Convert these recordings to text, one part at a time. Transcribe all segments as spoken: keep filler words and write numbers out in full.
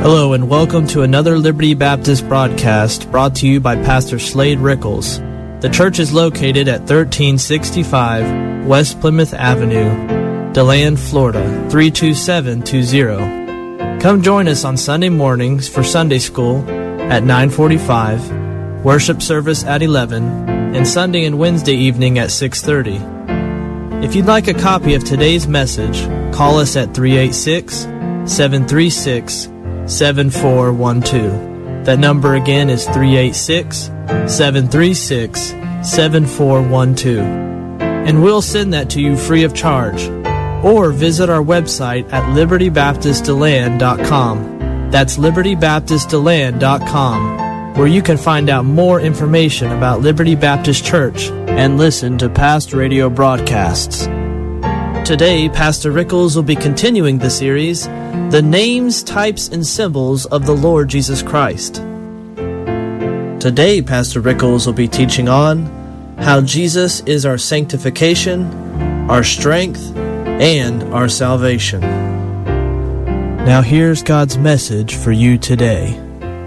Hello and welcome to another Liberty Baptist broadcast brought to you by Pastor Slade Rickles. The church is located at thirteen sixty-five West Plymouth Avenue, DeLand, Florida, three two seven two zero. Come join us on Sunday mornings for Sunday school at nine forty-five, worship service at eleven, and Sunday and Wednesday evening at six thirty. If you'd like a copy of today's message, call us at three eight six, seven three six, seven four one two. That number again is three eight six, seven three six, seven four one two. And we'll send that to you free of charge. Or visit our website at liberty baptist deland dot com. That's liberty baptist deland dot com, where you can find out more information about Liberty Baptist Church and listen to past radio broadcasts. Today, Pastor Rickles will be continuing the series, The Names, Types, and Symbols of the Lord Jesus Christ. Today, Pastor Rickles will be teaching on how Jesus is our sanctification, our strength, and our salvation. Now here's God's message for you today.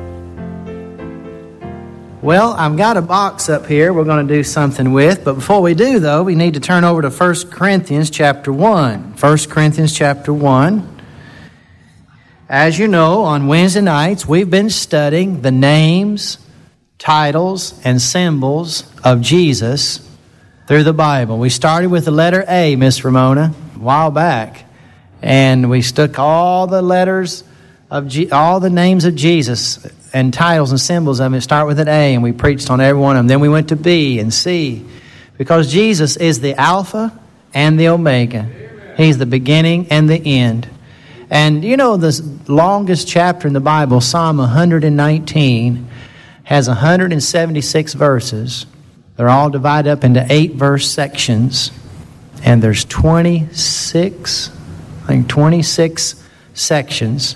Well, I've got a box up here we're going to do something with, but before we do, though, we need to turn over to First Corinthians chapter one. First Corinthians chapter one. As you know, on Wednesday nights, we've been studying the names, titles, and symbols of Jesus through the Bible. We started with the letter A, Miss Ramona, a while back, and we took all the letters of G- all the names of Jesus and titles and symbols of it. Start with an A, and we preached on every one of them. Then we went to B and C, because Jesus is the Alpha and the Omega. He's the beginning and the end. And you know, the longest chapter in the Bible, Psalm one nineteen, has one hundred seventy-six verses. They're all divided up into eight verse sections, and there's twenty-six, I think twenty-six sections.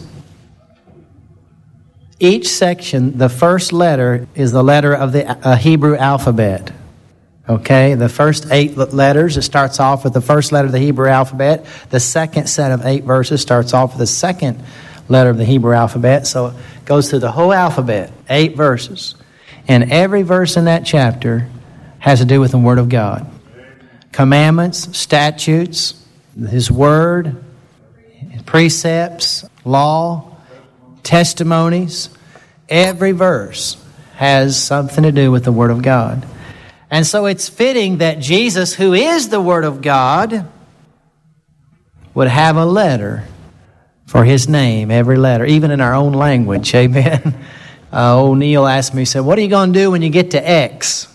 Each section, the first letter is the letter of the uh, Hebrew alphabet. Okay, the first eight letters, it starts off with the first letter of the Hebrew alphabet. The second set of eight verses starts off with the second letter of the Hebrew alphabet. So it goes through the whole alphabet, eight verses. And every verse in that chapter has to do with the Word of God. Commandments, statutes, His Word, precepts, law, testimonies. Every verse has something to do with the Word of God. And so it's fitting that Jesus, who is the Word of God, would have a letter for His name, every letter, even in our own language. Amen. Uh, old Neil asked me, he said, what are you going to do when you get to X?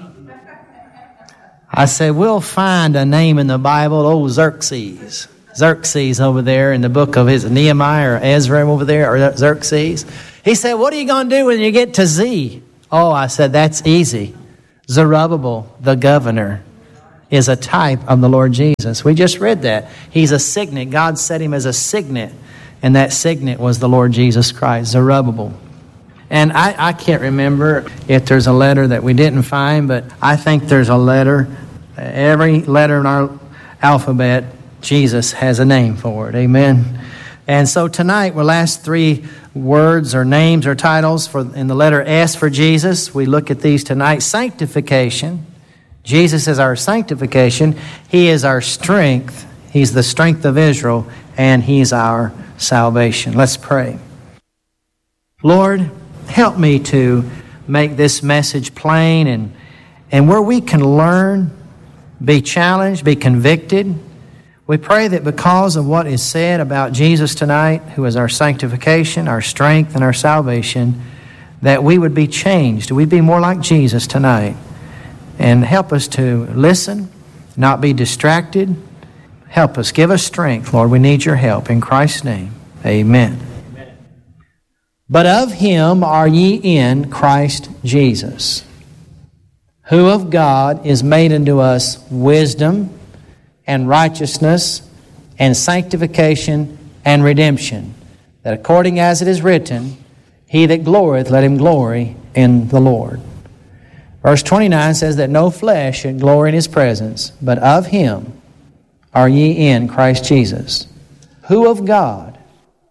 I said, we'll find a name in the Bible, old Xerxes. Xerxes over there in the book of his Nehemiah or Ezra over there, or Xerxes. He said, what are you going to do when you get to Z? Oh, I said, that's easy. Zerubbabel, the governor, is a type of the Lord Jesus. We just read that. He's a signet. God set him as a signet, and that signet was the Lord Jesus Christ, Zerubbabel. And I, I can't remember if there's a letter that we didn't find, but I think there's a letter. Every letter in our alphabet, Jesus has a name for it. Amen. And so tonight we'll ask three words or names or titles for in the letter S for Jesus. We look at these tonight. Sanctification. Jesus is our sanctification. He is our strength. He's the strength of Israel, and He's our salvation. Let's pray. Lord, help me to make this message plain, and, and where we can learn, be challenged, be convicted. We pray that because of what is said about Jesus tonight, who is our sanctification, our strength, and our salvation, that we would be changed. We'd be more like Jesus tonight. And help us to listen, not be distracted. Help us. Give us strength, Lord. We need your help. In Christ's name, amen. Amen. But of Him are ye in Christ Jesus, who of God is made unto us wisdom and righteousness and sanctification and redemption, that according as it is written, he that glorieth, let him glory in the Lord. Verse twenty-nine says that no flesh should glory in His presence, but of Him are ye in Christ Jesus, who of God.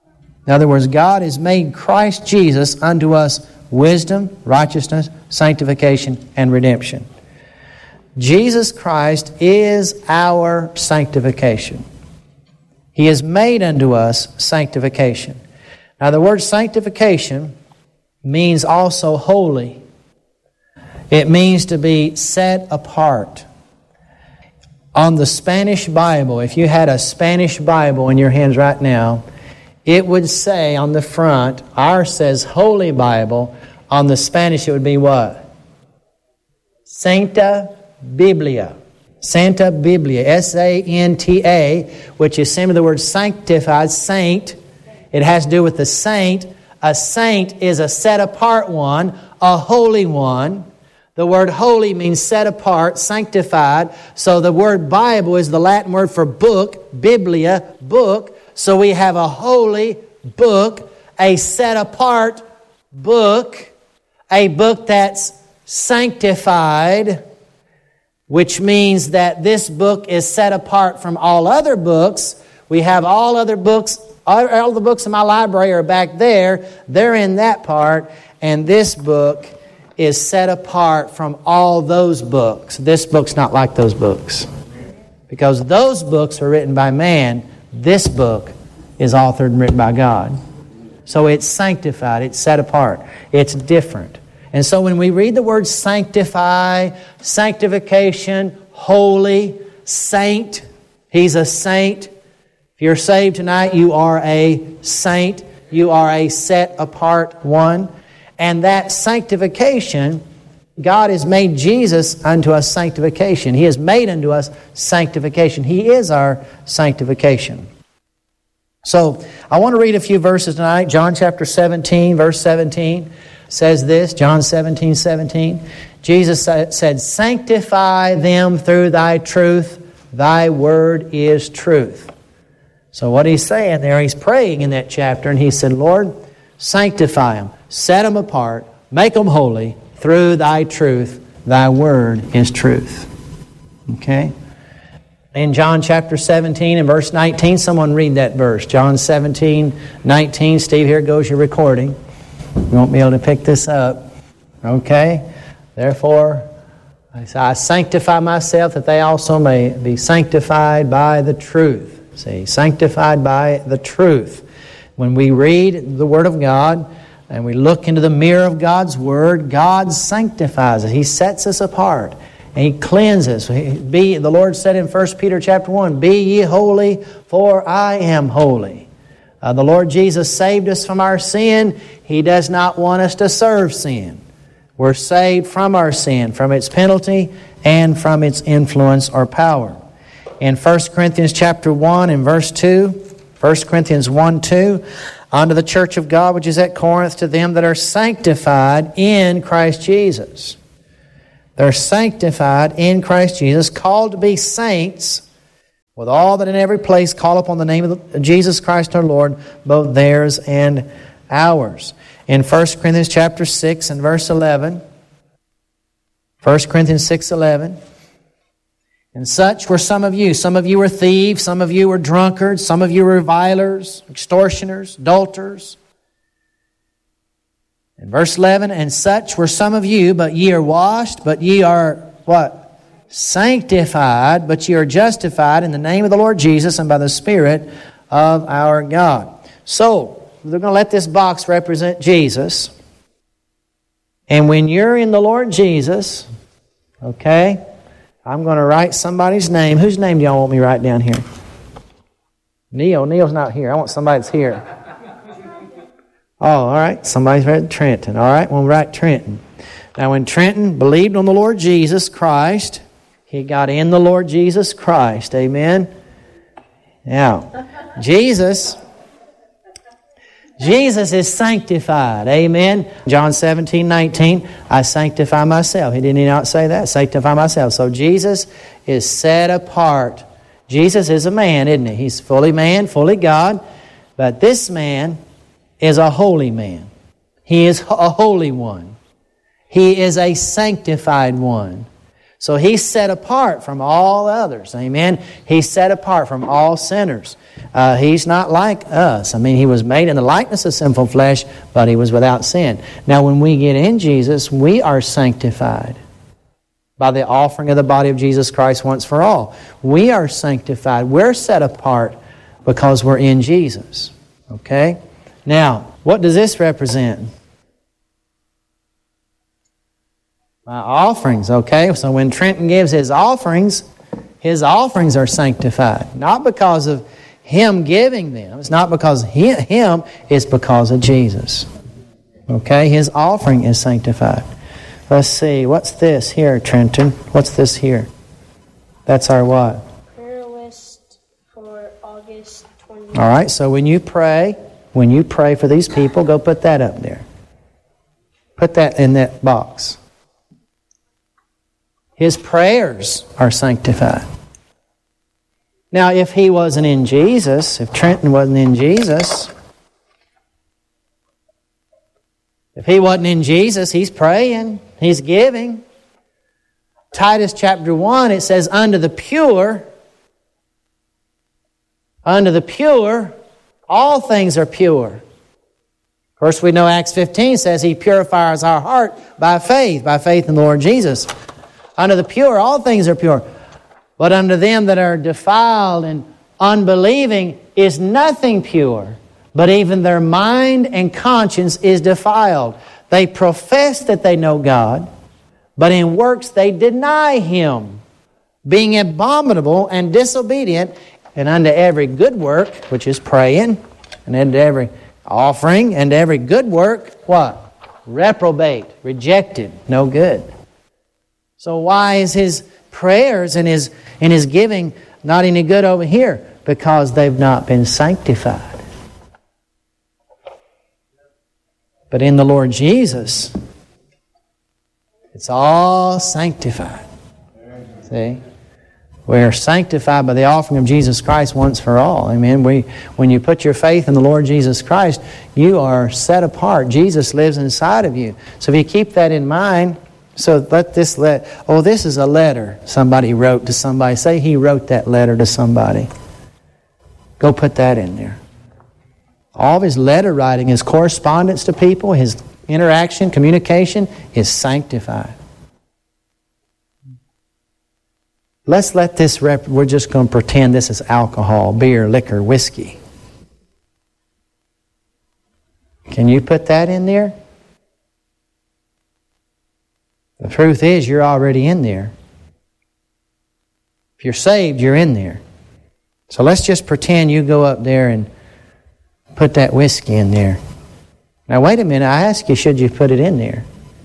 In other words, God has made Christ Jesus unto us wisdom, righteousness, sanctification, and redemption. Jesus Christ is our sanctification. He has made unto us sanctification. Now the word sanctification means also holy. It means to be set apart. On the Spanish Bible, if you had a Spanish Bible in your hands right now, it would say on the front, ours says Holy Bible. On the Spanish it would be what? Santa Biblia. Santa Biblia. S A N T A, which is same with the word sanctified, saint. It has to do with the saint. A saint is a set-apart one, a holy one. The word holy means set apart, sanctified. So the word Bible is the Latin word for book, Biblia, book. So we have a holy book, a set-apart book, a book that's sanctified, which means that this book is set apart from all other books. We have all other books, all the books in my library are back there. They're in that part. And this book is set apart from all those books. This book's not like those books. Because those books are written by man. This book is authored and written by God. So it's sanctified. It's set apart. It's different. And so when we read the word sanctify, sanctification, holy, saint, He's a saint. If you're saved tonight, you are a saint. You are a set apart one. And that sanctification, God has made Jesus unto us sanctification. He has made unto us sanctification. He is our sanctification. So, I want to read a few verses tonight. John chapter seventeen, verse seventeen says this. John seventeen, seventeen. Jesus said, sanctify them through thy truth. Thy word is truth. So what he's saying there, he's praying in that chapter, and he said, Lord, sanctify them. Set them apart, make them holy through thy truth. Thy word is truth. Okay? In John chapter seventeen and verse nineteen, someone read that verse. John seventeen, nineteen. Steve, here goes your recording. You won't be able to pick this up. Okay? Therefore, I sanctify myself that they also may be sanctified by the truth. See, sanctified by the truth. When we read the Word of God, and we look into the mirror of God's Word, God sanctifies it. He sets us apart. And He cleanses. Be, the Lord said in First Peter chapter one, be ye holy, for I am holy. Uh, the Lord Jesus saved us from our sin. He does not want us to serve sin. We're saved from our sin, from its penalty, and from its influence or power. In First Corinthians chapter one and verse two, First Corinthians one, two, unto the church of God which is at Corinth, to them that are sanctified in Christ Jesus. They're sanctified in Christ Jesus, called to be saints, with all that in every place call upon the name of Jesus Christ our Lord, both theirs and ours. In First Corinthians chapter six and verse eleven, First Corinthians six, eleven, and such were some of you. Some of you were thieves, some of you were drunkards, some of you were revilers, extortioners, adulterers. In verse eleven, and such were some of you, but ye are washed, but ye are, what? Sanctified, but ye are justified in the name of the Lord Jesus and by the Spirit of our God. So, they're going to let this box represent Jesus. And when you're in the Lord Jesus, okay, I'm going to write somebody's name. Whose name do y'all want me to write down here? Neil. Neil's not here. I want somebody that's here. Oh, all right. Somebody's written Trenton. All right, we'll write Trenton. Now, when Trenton believed on the Lord Jesus Christ, he got in the Lord Jesus Christ. Amen? Now, Jesus... Jesus is sanctified. Amen. John seventeen, nineteen, I sanctify myself. He didn't not say that. Sanctify myself. So Jesus is set apart. Jesus is a man, isn't he? He's fully man, fully God. But this man is a holy man. He is a holy one. He is a sanctified one. So He's set apart from all others. Amen? He's set apart from all sinners. Uh, he's not like us. I mean, He was made in the likeness of sinful flesh, but He was without sin. Now, when we get in Jesus, we are sanctified by the offering of the body of Jesus Christ once for all. We are sanctified. We're set apart because we're in Jesus. Okay? Now, what does this represent? My offerings, okay? So when Trenton gives his offerings, his offerings are sanctified. Not because of him giving them. It's not because of him, it's because of Jesus. Okay? His offering is sanctified. Let's see. What's this here, Trenton? What's this here? That's our what? Prayer list for August twentieth. All right, so when you pray, when you pray for these people, go put that up there. Put that in that box. His prayers are sanctified. Now, if he wasn't in Jesus, if Trenton wasn't in Jesus, if he wasn't in Jesus, he's praying, he's giving. Titus chapter one, it says, unto the pure, unto the pure, all things are pure. Of course, we know Acts fifteen says He purifies our heart by faith, by faith in the Lord Jesus. Unto the pure, all things are pure. But unto them that are defiled and unbelieving is nothing pure, but even their mind and conscience is defiled. They profess that they know God, but in works they deny Him, being abominable and disobedient, and unto every good work, which is praying, and unto every offering, and every good work, what? Reprobate, rejected, no good. So why is his prayers and his, and his giving not any good over here? Because they've not been sanctified. But in the Lord Jesus, it's all sanctified. See? We're sanctified by the offering of Jesus Christ once for all. Amen. We, when you put your faith in the Lord Jesus Christ, you are set apart. Jesus lives inside of you. So if you keep that in mind, so let this let oh, this is a letter somebody wrote to somebody. Say he wrote that letter to somebody. Go put that in there. All of his letter writing, his correspondence to people, his interaction, communication is sanctified. Let's let this rep... We're just going to pretend this is alcohol, beer, liquor, whiskey. Can you put that in there? The truth is, you're already in there. If you're saved, you're in there. So let's just pretend you go up there and put that whiskey in there. Now, wait a minute. I ask you, should you put it in there?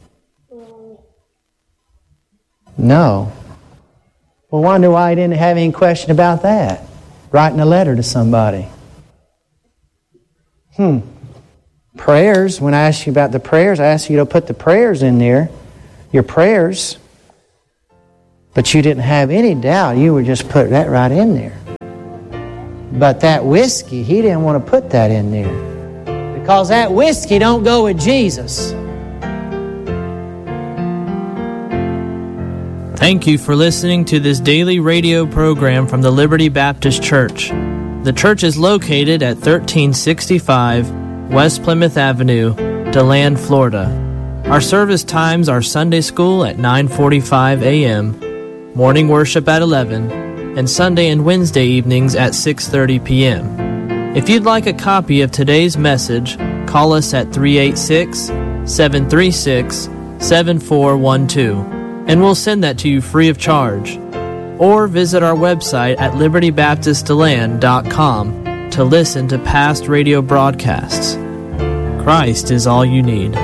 No. Well, wonder why I didn't have any question about that. Writing a letter to somebody. Hmm. Prayers. When I asked you about the prayers, I asked you to put the prayers in there. Your prayers. But you didn't have any doubt. You would just put that right in there. But that whiskey, he didn't want to put that in there. Because that whiskey don't go with Jesus. Thank you for listening to this daily radio program from the Liberty Baptist Church. The church is located at thirteen sixty-five West Plymouth Avenue, DeLand, Florida. Our service times are Sunday school at nine forty-five a.m., morning worship at eleven, and Sunday and Wednesday evenings at six thirty p.m. If you'd like a copy of today's message, call us at three eight six, seven three six, seven four one two, and we'll send that to you free of charge. Or visit our website at liberty baptist deland dot com to listen to past radio broadcasts. Christ is all you need.